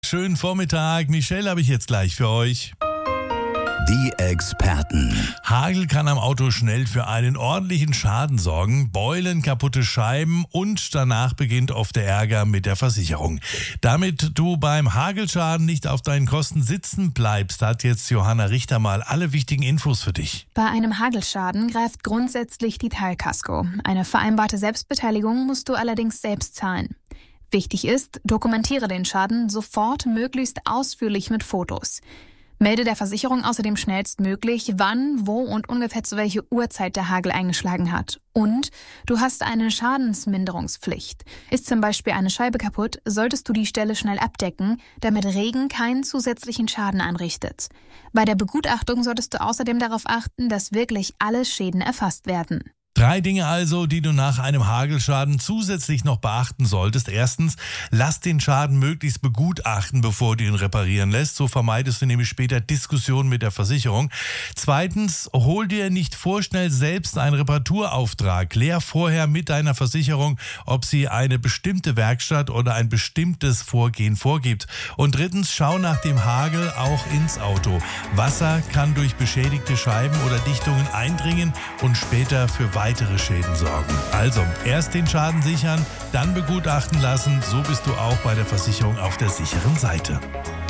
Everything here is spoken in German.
Schönen Vormittag. Michelle habe ich jetzt gleich für euch. Die Experten. Hagel kann am Auto schnell für einen ordentlichen Schaden sorgen, Beulen, kaputte Scheiben und danach beginnt oft der Ärger mit der Versicherung. Damit du beim Hagelschaden nicht auf deinen Kosten sitzen bleibst, hat jetzt Johanna Richter mal alle wichtigen Infos für dich. Bei einem Hagelschaden greift grundsätzlich die Teilkasko. Eine vereinbarte Selbstbeteiligung musst du allerdings selbst zahlen. Wichtig ist, dokumentiere den Schaden sofort möglichst ausführlich mit Fotos. Melde der Versicherung außerdem schnellstmöglich, wann, wo und ungefähr zu welcher Uhrzeit der Hagel eingeschlagen hat. Und du hast eine Schadensminderungspflicht. Ist zum Beispiel eine Scheibe kaputt, solltest du die Stelle schnell abdecken, damit Regen keinen zusätzlichen Schaden anrichtet. Bei der Begutachtung solltest du außerdem darauf achten, dass wirklich alle Schäden erfasst werden. 3 Dinge also, die du nach einem Hagelschaden zusätzlich noch beachten solltest. Erstens, lass den Schaden möglichst begutachten, bevor du ihn reparieren lässt. So vermeidest du nämlich später Diskussionen mit der Versicherung. Zweitens, hol dir nicht vorschnell selbst einen Reparaturauftrag. Klär vorher mit deiner Versicherung, ob sie eine bestimmte Werkstatt oder ein bestimmtes Vorgehen vorgibt. Und drittens, schau nach dem Hagel auch ins Auto. Wasser kann durch beschädigte Scheiben oder Dichtungen eindringen und später für weitere Schäden sorgen. Also, erst den Schaden sichern, dann begutachten lassen. So bist du auch bei der Versicherung auf der sicheren Seite.